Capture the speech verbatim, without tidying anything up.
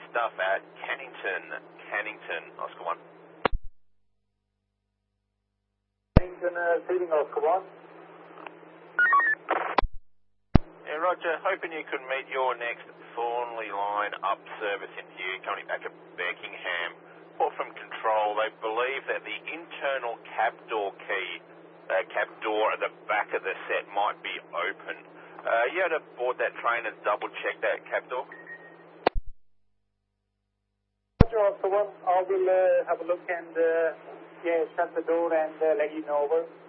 stuff at Cannington. Cannington, Oscar one. Cannington, uh, seating Oscar one. Yeah, Roger, hoping you could meet your next Thornley line up service into you, coming back to Beckingham. Report from control, they believe that the internal cab door key, uh, cab door at the back of the set might be open. Uh, you had to board that train and double check that cab door? Roger, Oscar one, I will uh, have a look and uh, yeah, shut the door and uh, let you know over.